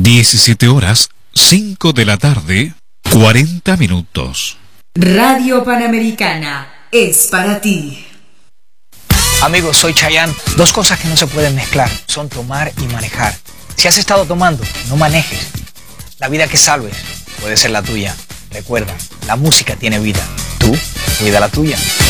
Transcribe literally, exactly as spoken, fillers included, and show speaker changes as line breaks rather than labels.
diecisiete horas, cinco de la tarde, cuarenta minutos.
Radio Panamericana es para ti.
Amigos, soy Chayanne. Dos cosas que no se pueden mezclar son tomar y manejar. Si has estado tomando, no manejes. La vida que salves puede ser la tuya. Recuerda, la música tiene vida. Tú, cuida la tuya.